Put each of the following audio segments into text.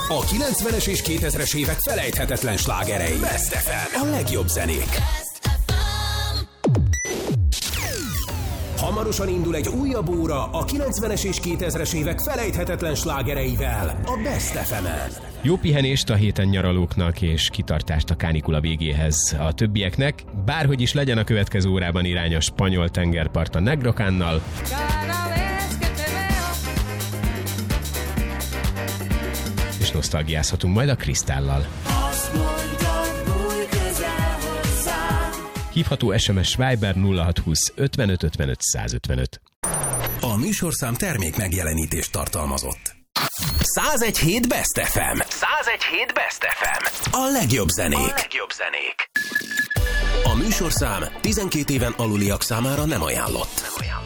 A 90-es és 2000-es évek felejthetetlen slágerei. Best FM. A legjobb zenék. Hamarosan indul egy újabb óra a 90-es és 2000-es évek felejthetetlen slágereivel a Best FM-en. Jó pihenést a héten nyaralóknak és kitartást a kánikula végéhez a többieknek. Bárhogy is legyen, a következő órában irány a spanyol tengerpart a Negrocánnal. És nosztalgiázhatunk majd a Kristállal. Hívható SMS Viber 0620 55 55 155. A műsorszám termék megjelenítést tartalmazott. 101.7 Best FM. 101.7 Best FM. A legjobb zenék. A műsorszám 12 éven aluliak számára nem ajánlott.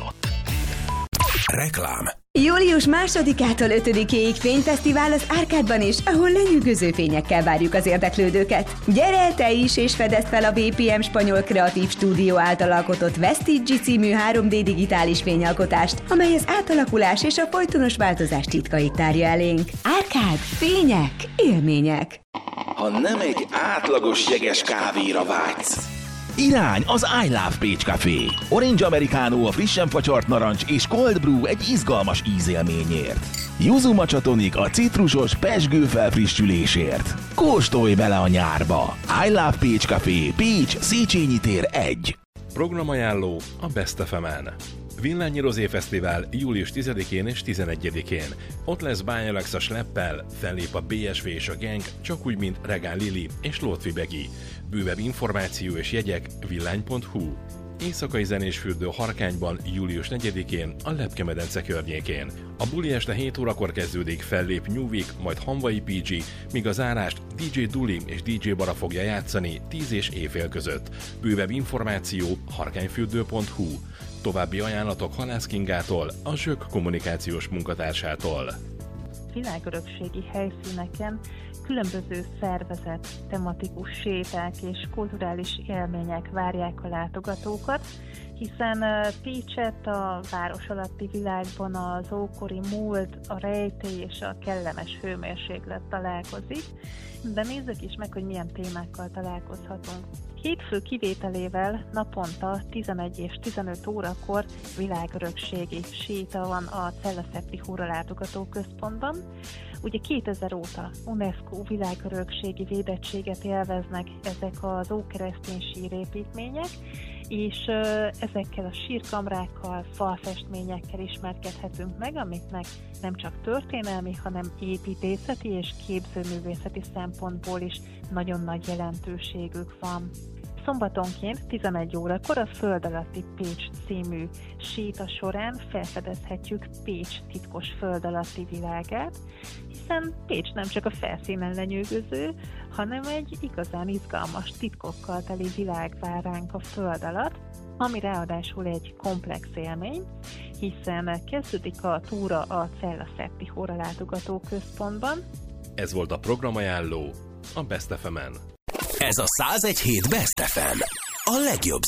Reklám. Július 2-től 5-ig fényfesztivál az Árkádban is, ahol lenyűgöző fényekkel várjuk az érdeklődőket. Gyere el te is, és fedezd fel a BPM Spanyol Kreatív Stúdió által alkotott Vestige című 3D digitális fényalkotást, amely az átalakulás és a folytonos változás titkait tárja elénk. Árkád, fények, élmények. Ha nem egy átlagos jeges kávéra vágysz, irány az I Love Pécs Café. Orange Americano a frissen facsart narancs és Cold Brew egy izgalmas ízélményért. Yuzu Matcha Tonic a citrusos pezsgő felfrissülésért. Kóstolj bele a nyárba! I Love Pécs Café, Pécs, Széchenyi tér 1. Programajánló a Best FM-en. Villányi Rozé Fesztivál július 10-én és 11-én. Ott lesz Bány Alexa Schleppel, fellép a BSV és a Gang, csak úgy, mint Regál Lili és Lótvi Begi. Bővebb információ és jegyek villány.hu. Éjszakai zenésfürdő Harkányban július 4-én a Lepke-medence környékén. A buli este 7 órakor kezdődik, fellép New Week, majd Hanvai PG, míg a zárást DJ Duli és DJ Bara fogja játszani 10 és éjfél között. Bővebb információ harkányfürdő.hu. További ajánlatok Halász Kingától, a Zsök kommunikációs munkatársától. Világörökségi helyszíneken különböző szervezett, tematikus séták és kulturális élmények várják a látogatókat, hiszen Pécset a város alatti világban az ókori múlt, a rejtély és a kellemes hőmérséklet találkozik, de nézzük is meg, hogy milyen témákkal találkozhatunk. Hétfő kivételével naponta 11 és 15 órakor világörökségi séta van a Cella-Szepti Hóralátogató Központban. Ugye 2000 óta UNESCO világörökségi védettséget élveznek ezek az ókeresztény sírépítmények, és ezekkel a sírkamrákkal, falfestményekkel ismerkedhetünk meg, amiknek nem csak történelmi, hanem építészeti és képzőművészeti szempontból is nagyon nagy jelentőségük van. Szombatonként 11 órakor a Föld alatti Pécs című séta során felfedezhetjük Pécs titkos föld alatti világát, hiszen Pécs nem csak a felszínen lenyűgöző, hanem egy igazán izgalmas titkokkal teli világ vár ránk a föld alatt, ami ráadásul egy komplex élmény, hiszen kezdődik a túra a Cella-Szepti Hóralátogató Központban. Ez volt a programajánló a Best FM-en. Ez a 101.7 Best FM. A legjobb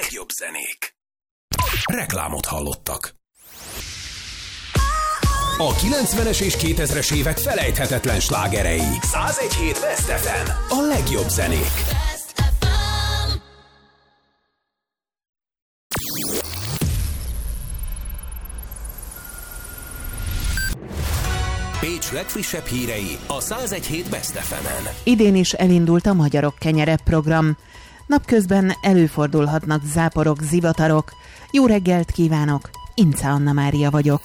zenék. Reklámot hallottak. A 90-es és 2000-es évek felejthetetlen slágerei. 101.7 Best FM. A legjobb zenék. Pécs legfrissebb hírei a 101.7 Best FM-en. Idén is elindult a Magyarok Kenyere program. Napközben előfordulhatnak záporok, zivatarok. Jó reggelt kívánok! Ince Anna Mária vagyok.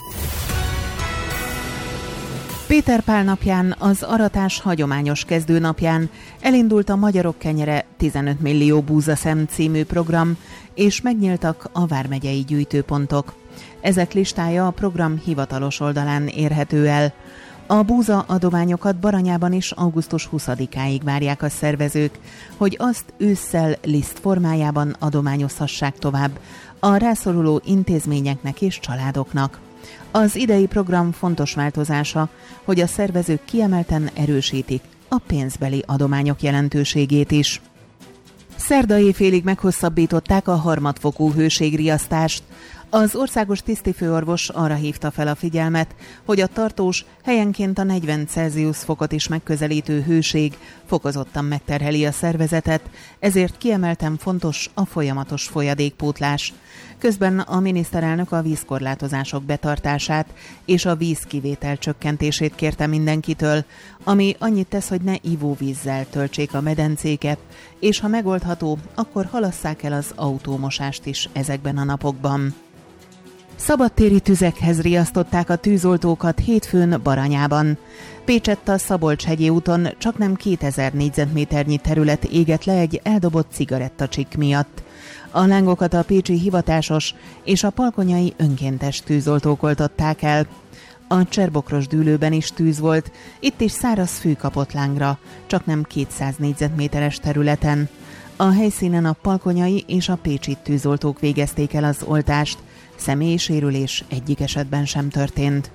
Péter Pál napján, az aratás hagyományos kezdőnapján elindult a Magyarok Kenyere 15 millió búzaszem című program, és megnyíltak a vármegyei gyűjtőpontok. Ezek listája a program hivatalos oldalán érhető el. A búza adományokat Baranyában is augusztus 20-áig várják a szervezők, hogy azt ősszel liszt formájában adományozhassák tovább a rászoruló intézményeknek és családoknak. Az idei program fontos változása, hogy a szervezők kiemelten erősítik a pénzbeli adományok jelentőségét is. Szerda éjfélig meghosszabbították a harmadfokú hőségriasztást. Az országos tisztifőorvos arra hívta fel a figyelmet, hogy a tartós, helyenként a 40 Celsius fokot is megközelítő hőség fokozottan megterheli a szervezetet, ezért kiemelten fontos a folyamatos folyadékpótlás. Közben a miniszterelnök a vízkorlátozások betartását és a vízkivétel csökkentését kérte mindenkitől, ami annyit tesz, hogy ne ivóvízzel töltsék a medencéket, és ha megoldható, akkor halasszák el az autómosást is ezekben a napokban. Szabadtéri tüzekhez riasztották a tűzoltókat hétfőn Baranyában. Pécsett a Szabolcs-hegyi úton csaknem 2000 négyzetméternyi terület égett le egy eldobott cigarettacsik miatt. A lángokat a pécsi hivatásos és a palkonyai önkéntes tűzoltók oltották el. A Cserbokros dűlőben is tűz volt, itt is száraz fű kapott lángra, csaknem 200 négyzetméteres területen. A helyszínen a palkonyai és a pécsi tűzoltók végezték el az oltást, személyi sérülés egyik esetben sem történt.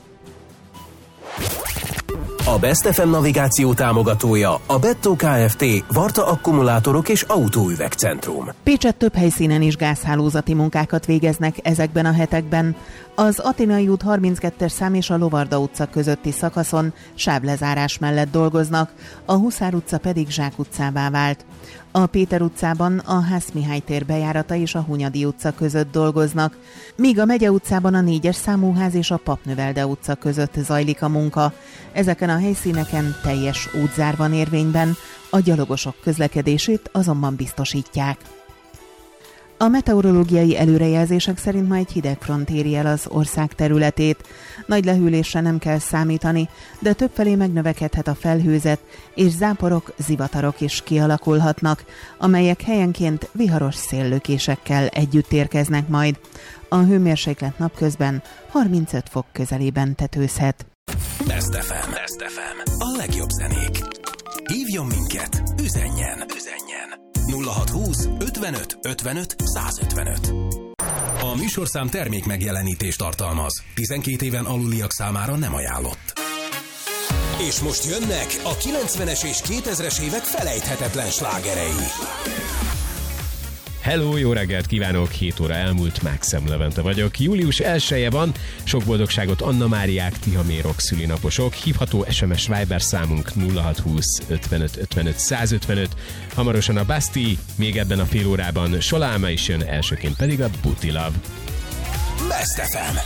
A Best FM navigáció támogatója a Bettó Kft. Varta akkumulátorok és autóüvegcentrum. Pécsett több helyszínen is gázhálózati munkákat végeznek ezekben a hetekben. Az Athénai út 32-es szám és a Lovarda utca közötti szakaszon sávlezárás mellett dolgoznak, a Huszár utca pedig Zsák utcává vált. A Péter utcában a Hász Mihály tér bejárata és a Hunyadi utca között dolgoznak, míg a Megye utcában a 4-es számú ház és a Papnövelde utca között zajlik a munka. Ezeken a helyszíneken teljes útzár van érvényben, a gyalogosok közlekedését azonban biztosítják. A meteorológiai előrejelzések szerint ma egy hideg front éri el az ország területét. Nagy lehűlésre nem kell számítani, de többfelé megnövekedhet a felhőzet, és záporok, zivatarok is kialakulhatnak, amelyek helyenként viharos széllökésekkel együtt érkeznek majd. A hőmérséklet napközben 35 fok közelében tetőzhet. Best FM. A legjobb zenék. Hívjon minket, üzenjen. 0620 55 55 155. A műsorszám termék megjelenítést tartalmaz. 12 éven aluliak számára nem ajánlott. És most jönnek a 90-es és 2000-es évek felejthetetlen slágerei. Hello, jó reggelt kívánok! 7 óra elmúlt, Mákszem Levente vagyok. Július 1-je van, sok boldogságot Anna Máriák, Tihamérok szülinaposok. Hívható SMS Viber számunk 0620 55 55 155. Hamarosan a Basti, még ebben a fél órában Soláma is jön, elsőként pedig a Booty Love. Best FM.